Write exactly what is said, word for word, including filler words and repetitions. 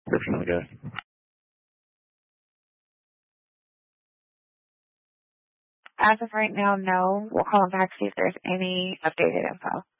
description of the guy. As of right now, no. We'll call him back, see if there's any updated info.